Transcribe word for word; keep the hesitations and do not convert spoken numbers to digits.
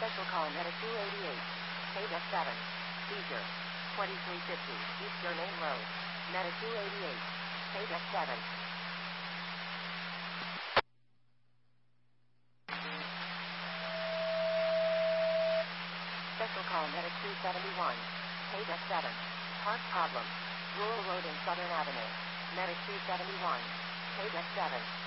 Special call Medic two eighty-eight. K seven. Seizure. twenty-three fifty Eastern Main Road. Medic two eighty-eight. K seven. Special call Medic two seventy-one. K seven. Park problem. Rural Road in Southern Avenue. Medic two seventy-one. K seven.